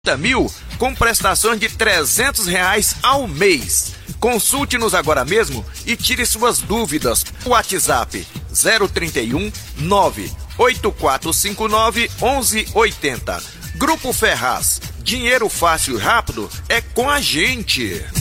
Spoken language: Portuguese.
mil com prestações de R$300 ao mês. Consulte-nos agora mesmo e tire suas dúvidas. WhatsApp 031 98459 1180. Grupo Ferraz. Dinheiro fácil e rápido é com a gente.